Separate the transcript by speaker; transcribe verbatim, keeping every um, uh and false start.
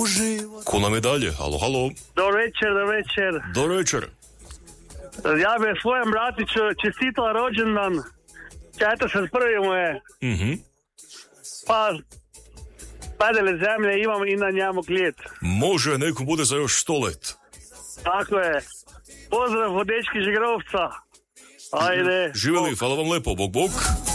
Speaker 1: Ko nam je dalje? Halo, halo.
Speaker 2: Dobar večer, dobar večer.
Speaker 1: Dobar večer.
Speaker 2: Ja bi svojem bratiću čestitala rođendan. četrdeset prvi mu je.
Speaker 1: Mhm.
Speaker 2: Pa, padele zemlje imam i na njemu klijet.
Speaker 1: Može, nekom bude za još sto let.
Speaker 2: Tako je. Pozdrav od dečki Žigrovca. Ajde.
Speaker 1: Živjeli, hvala vam lepo, bok, bok.